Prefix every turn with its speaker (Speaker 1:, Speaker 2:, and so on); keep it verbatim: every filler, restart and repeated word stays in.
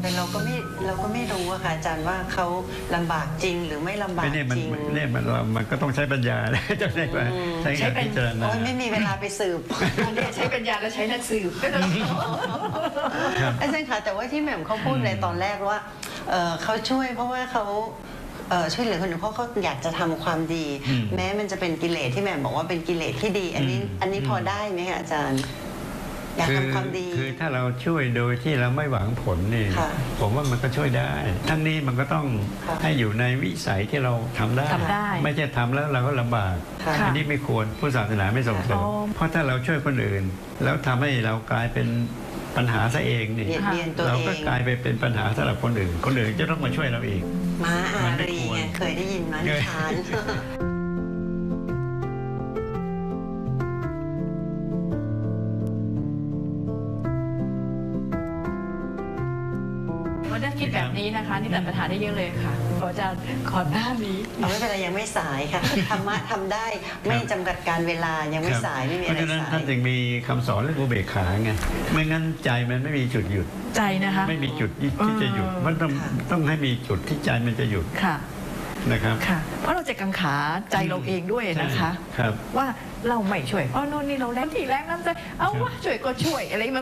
Speaker 1: แต่เราก็ไม่เราก็ไม่รู้อะค่ะอาจารย์ว่าเขาลำบากจริงหรือไม่ลำบาก
Speaker 2: เนี่ยมัน
Speaker 1: จริง
Speaker 2: เนี่ยมันมันก็ต้องใช้ปัญญาจะใช้ใช้การพิจารณา
Speaker 1: โอ้ยไม่มีเวลาไปสืบ
Speaker 3: เนี่ยใช้ปัญญาและใช้นักสืบก็ต้อง
Speaker 1: อาจารย์คะแต่ว่าที่แหม่มเขาพูดในตอนแรกว่าเอ่อเขาช่วยเพราะว่าเขาเอ่อช่วยเหลือคนอื่นเพราะเขาอยากจะทำความดี แม้มันจะเป็นกิเลสที่แหม่มบอกว่าเป็นกิเลสที่ดี อันนี้อันนี้พอได้ไหมคะอาจารย์ อยากทำความดี
Speaker 2: คือถ้าเราช่วยโดยที่เราไม่หวังผลนี่ผมว่ามันก็ช่วยได้ทั้งนี้มันก็ต้องให้อยู่ในวิสัยที่เราทำได้
Speaker 3: ทำได้
Speaker 2: ไม่ใช่ทำแล้วเราก็ลำบาก
Speaker 1: ค่ะ
Speaker 2: อันนี้ไม่ควรพุทธศาสนาไม่ส่งเสริม
Speaker 3: อ๋อ
Speaker 2: เพราะถ้าเราช่วยคนอื่น แล้วทำให้เรากลายเป็นปัญหาซะเองนี่
Speaker 1: เบียดเบียนตัว
Speaker 2: เรา
Speaker 1: เอ
Speaker 2: ก็
Speaker 1: ง
Speaker 2: กลายไปเป็นปัญหาสำหรับคนอื่น คนอื่นจะต้องมาช่วยเราอีก
Speaker 1: ม้าอา
Speaker 2: มันไม่
Speaker 1: รี
Speaker 2: ควร
Speaker 1: ไงเคยได้ยินมานิทาน
Speaker 3: เราได้คิดแบบนี้นะคะนี่ตัดปัญหาได้เยอะเลยค่ะขออาจารย์ก่อนหน้านี้
Speaker 1: เอาไม่เป็นไรยังไม่สายค่ะ ธรรมะทำได้ไม่จำกัดการเวลายังไม่สายไม่มี
Speaker 2: เพ
Speaker 1: อะไร
Speaker 2: ราะฉะนั้น
Speaker 1: สาย
Speaker 2: ท่านจึงมีคำสอนเรื่องอุเบกขาไงไม่งั้นใจมันไม่มีจุดหยุด
Speaker 3: ใจนะคะ
Speaker 2: ไม่มีจุดที่จะหยุดมันต้องต้องให้มีจุดที่ใจมันจะหยุด
Speaker 3: ค่ะ
Speaker 2: นะครับ
Speaker 3: ค่ะ เพราะเราจะกังขาใจเราเองด้วยนะคะ
Speaker 2: ครับ
Speaker 3: ว่าเราไม่ช่วยเพราะโน่นนี่เราแรงที่แรงน้ำใจเอาวะช่วยก็ช่วยอะไรมัน